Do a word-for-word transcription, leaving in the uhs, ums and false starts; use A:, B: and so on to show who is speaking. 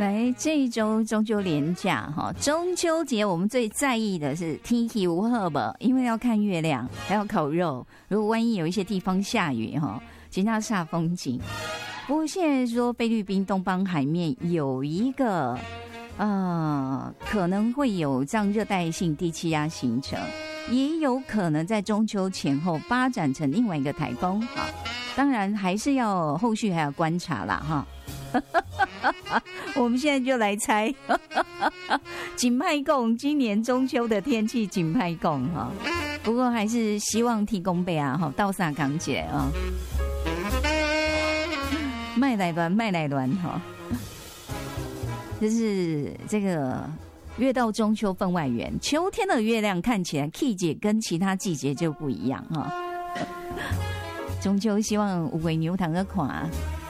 A: 来，这一周中秋连假哈，中秋节我们最在意的是天气如何吧，因为要看月亮，还要烤肉。如果万一有一些地方下雨哈，其他煞风景。不过现在说菲律宾东方海面有一个呃，可能会有这样热带性低气压形成，也有可能在中秋前后发展成另外一个台风啊。当然还是要后续还要观察啦哈。我们现在就来猜景派共今年中秋的天气景派共哈，不过还是希望提供备啊哈，到啥港姐啊，麦来乱麦来乱哈，就是这个月到中秋分外圆，秋天的月亮看起来 K 姐跟其他季节就不一样哈。中秋希望有月牛糖的看。